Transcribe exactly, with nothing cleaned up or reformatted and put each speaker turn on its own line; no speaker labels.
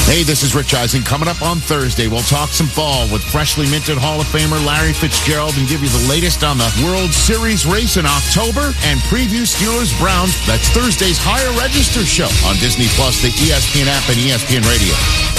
Hey, this is Rich Eisen. Coming up on Thursday, we'll talk some ball with freshly minted Hall of Famer Larry Fitzgerald and give you the latest on the World Series race in October and preview Steelers-Browns. That's Thursday's Higher Register show on Disney Plus, the E S P N app, and E S P N Radio.